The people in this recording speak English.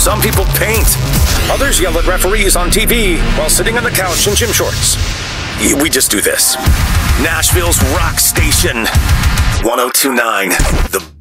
Some people paint. Others yell at referees on TV while sitting on the couch in gym shorts. We just do this. Nashville's rock station. 102.9 The